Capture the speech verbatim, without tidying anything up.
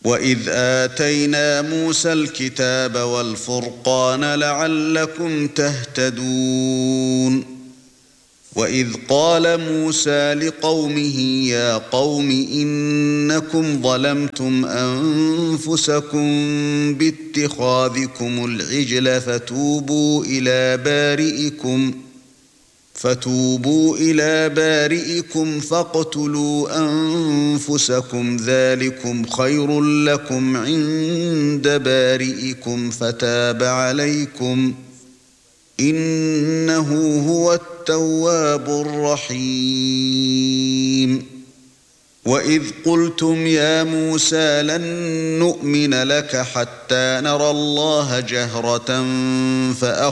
وَإِذْ آتَيْنَا مُوسَى الْكِتَابَ وَالْفُرْقَانَ لَعَلَّكُمْ تَهْتَدُونَ وَإِذْ قَالَ مُوسَى لِقَوْمِهِ يَا قَوْمِ إِنَّكُمْ ظَلَمْتُمْ أَنفُسَكُمْ بِاتِّخَاذِكُمُ الْعِجْلَ فَتُوبُوا إِلَى بَارِئِكُمْ فتوبوا إلى بارئكم فاقتلوا أنفسكم ذلكم خير لكم عند بارئكم فتاب عليكم إنه هو التواب الرحيم وَإِذْ قُلْتُمْ يَا مُوسَى لَن نُّؤْمِنَ لَكَ حَتَّى نَرَى اللَّهَ جَهْرَةً فَأَخَذْتُمُ